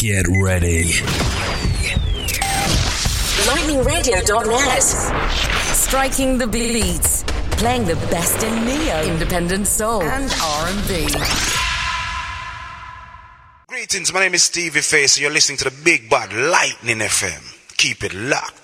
Get ready. LightningRadio.net. Striking the beats. Playing the best in neo, independent soul, and R&B. Greetings, my name is Stevie Face. You're listening to the Big Bad Lightning FM. Keep it locked.